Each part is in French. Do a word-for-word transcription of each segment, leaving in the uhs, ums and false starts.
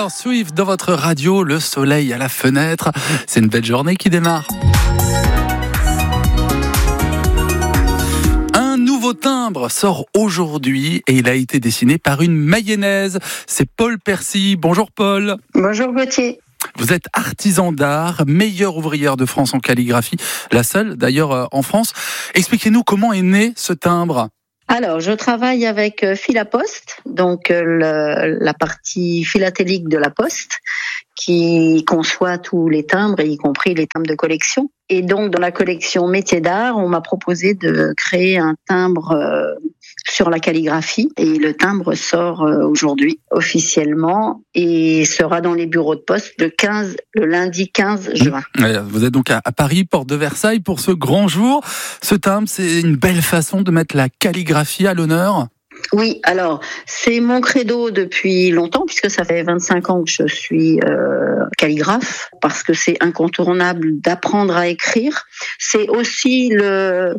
Taylor Swift dans votre radio, le soleil à la fenêtre. C'est une belle journée qui démarre. Un nouveau timbre sort aujourd'hui et il a été dessiné par une mayonnaise. C'est Paul Percy. Bonjour Paul. Bonjour Gauthier. Vous êtes artisan d'art, meilleure ouvrière de France en calligraphie, la seule d'ailleurs en France. Expliquez-nous comment est né ce timbre. Alors, je travaille avec Fil à Poste, donc le, la partie philatélique de la Poste, qui conçoit tous les timbres, y compris les timbres de collection. Et donc, dans la collection Métiers d'art, on m'a proposé de créer un timbre euh, sur la calligraphie. Et le timbre sort euh, aujourd'hui, officiellement, et sera dans les bureaux de poste le quinze, le lundi quinze juin. Vous êtes donc à Paris, porte de Versailles, pour ce grand jour. Ce timbre, c'est une belle façon de mettre la calligraphie à l'honneur. Oui, alors c'est mon credo depuis longtemps, puisque ça fait vingt-cinq ans que je suis euh, calligraphe, parce que c'est incontournable d'apprendre à écrire. C'est aussi le,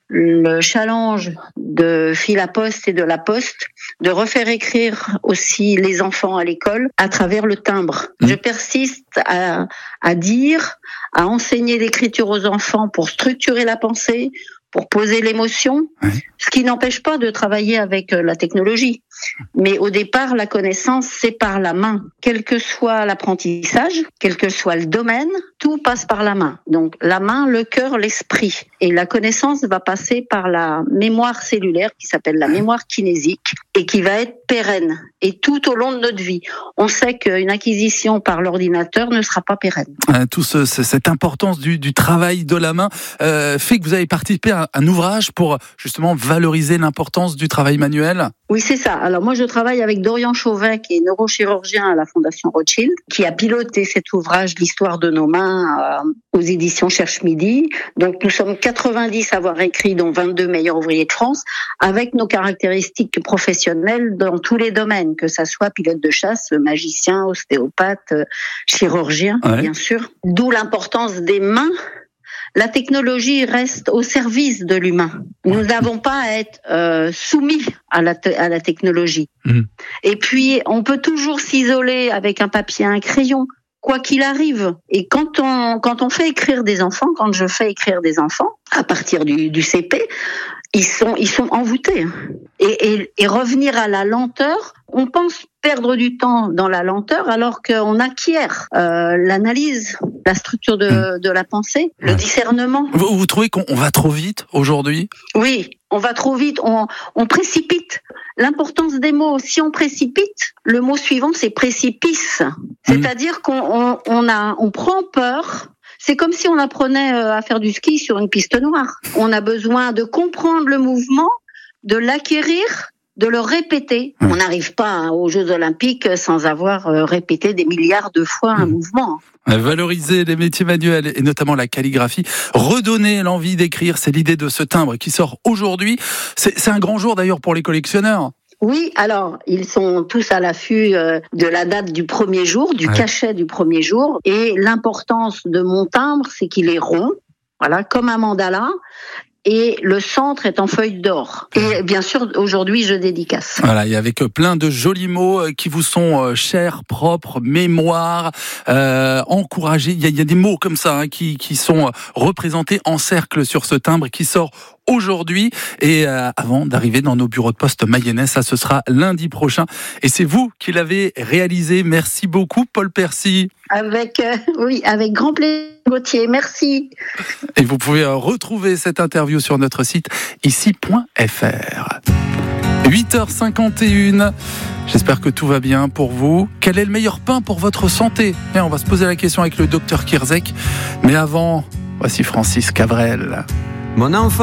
le challenge de Fil à Poste et de la Poste de refaire écrire aussi les enfants à l'école à travers le timbre. Mmh. Je persiste à, à dire, à enseigner l'écriture aux enfants pour structurer la pensée, pour poser l'émotion, oui. Ce qui n'empêche pas de travailler avec la technologie. Mais au départ, la connaissance, c'est par la main. Quel que soit l'apprentissage, quel que soit le domaine, tout passe par la main. Donc la main, le cœur, l'esprit. Et la connaissance va passer par la mémoire cellulaire qui s'appelle la mémoire kinésique et qui va être pérenne. Et tout au long de notre vie. On sait qu'une acquisition par l'ordinateur ne sera pas pérenne. Euh, tout ce, cette importance du, du travail de la main euh, fait que vous avez participé à un ouvrage pour justement valoriser l'importance du travail manuel. Oui, c'est ça. Alors moi, je travaille avec Dorian Chauvet, qui est neurochirurgien à la Fondation Rothschild, qui a piloté cet ouvrage, l'histoire de nos mains, euh, aux éditions Cherche Midi. Donc nous sommes quatre-vingt-dix à avoir écrit, dont vingt-deux meilleurs ouvriers de France, avec nos caractéristiques professionnelles dans tous les domaines, que ça soit pilote de chasse, magicien, ostéopathe, euh, chirurgien, ouais. Bien sûr. D'où l'importance des mains. La technologie reste au service de l'humain. Nous n'avons pas à être euh, soumis à la, te- à la technologie. Mmh. Et puis, on peut toujours s'isoler avec un papier, un crayon, quoi qu'il arrive. Et quand on, quand on fait écrire des enfants, quand je fais écrire des enfants, à partir du, du C P, ils sont, ils sont envoûtés. Et, et, et revenir à la lenteur, on pense perdre du temps dans la lenteur alors qu'on acquiert euh, l'analyse, la structure de, de la pensée, le ouais. discernement. Vous, vous trouvez qu'on va trop vite aujourd'hui ? Oui, on va trop vite, on, on précipite. L'importance des mots, si on précipite, le mot suivant c'est précipice. C'est-à-dire qu'on on, on a, on prend peur. C'est comme si on apprenait à faire du ski sur une piste noire. On a besoin de comprendre le mouvement, de l'acquérir, de le répéter. Mmh. On n'arrive pas hein, aux Jeux Olympiques sans avoir euh, répété des milliards de fois un mmh. mouvement. Valoriser les métiers manuels et notamment la calligraphie, redonner l'envie d'écrire, c'est l'idée de ce timbre qui sort aujourd'hui. C'est, c'est un grand jour d'ailleurs pour les collectionneurs. Oui, alors, ils sont tous à l'affût euh, de la date du premier jour, du ouais. cachet du premier jour. Et l'importance de mon timbre, c'est qu'il est rond, voilà, comme un mandala. Et le centre est en feuille d'or. Et bien sûr, aujourd'hui, je dédicace. Voilà, et avec plein de jolis mots qui vous sont chers, propres, mémoire, euh, encouragés. Il y, a, il y a des mots comme ça hein, qui, qui sont représentés en cercle sur ce timbre qui sort aujourd'hui. Et euh, avant d'arriver dans nos bureaux de poste mayonnaise, ça ce sera lundi prochain. Et c'est vous qui l'avez réalisé. Merci beaucoup, Paul Percy. Avec, euh, oui, avec grand plaisir, Gauthier. Merci. Et vous pouvez euh, retrouver cette interview sur notre site ici point f r. huit heures cinquante et une. J'espère que tout va bien pour vous. Quel est le meilleur pain pour votre santé ? Et on va se poser la question avec le docteur Kirzek. Mais avant, voici Francis Cabrel. Mon enfant.